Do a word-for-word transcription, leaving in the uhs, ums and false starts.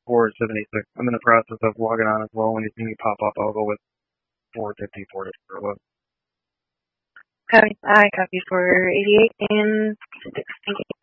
four seventy-six. I'm in the process of logging on as well. When you see me pop up, I'll go with four fifty, four eleven. Copy. I copy for eighty-eight and six. Thank you.